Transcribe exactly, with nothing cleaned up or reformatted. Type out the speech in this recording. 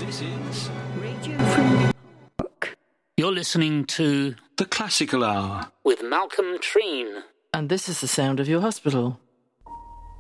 This is Radio from You're listening to The Classical Hour with Malcolm Treen. And this is the sound of your hospital.